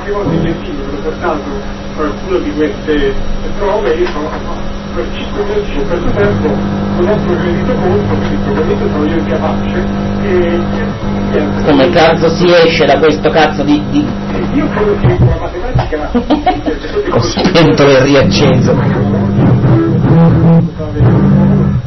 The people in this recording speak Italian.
qualche volta in gentile mi ho portato qualcuno di queste prove e io sono per 5 mesi o per questo tempo non ho progredito molto, quindi probabilmente sono io incapace e niente. Come cazzo si esce da questo cazzo di... Io credo che con la matematica Ho spento e riacceso.